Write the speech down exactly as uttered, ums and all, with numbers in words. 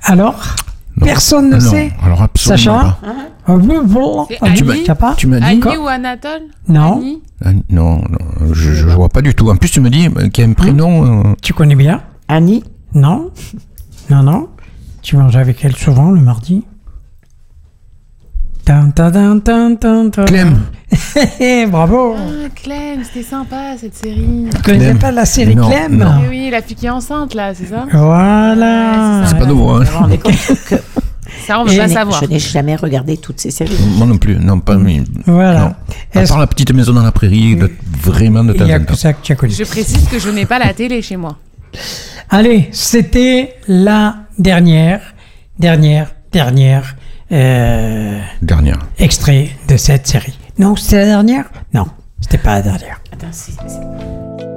Alors Non. Personne ne non, sait. Alors absolument Sacha pas. Ah, bon, bon. C'est Ah, tu Annie m'as pas Tu m'as dit Annie quoi ou Anatole? Non. Annie Ah, Non, non, je, je vois pas du tout. En plus, tu me dis euh, qu'il y a un prénom. euh, Tu connais bien? Annie? Non. Non, non. Tu manges avec elle souvent le mardi? Tan, tan, tan, tan, tan, tan. Clem. Bravo. Ah, Clem, c'était sympa cette série. Tu connais Clem. pas la série Non, Clem? non. Eh oui, la fille qui est enceinte là, c'est ça? Voilà. Ouais, C'est pas nouveau, hein. Vous vous rendez compte que Ça, on veut je pas n'ai- savoir. je n'ai jamais regardé toutes ces séries. Moi non plus. Non, pas. mais- Voilà. Non. À Est-ce part la petite maison dans la prairie, de- vraiment de Il temps n'y a en que temps. ça que tu as connu. Je précise que je n'ai pas la télé chez moi. Allez, c'était la dernière, dernière, dernière euh, Dernière. extrait de cette série. Non, c'était la dernière? Non, c'était pas la dernière. Attends, c'est- c'est-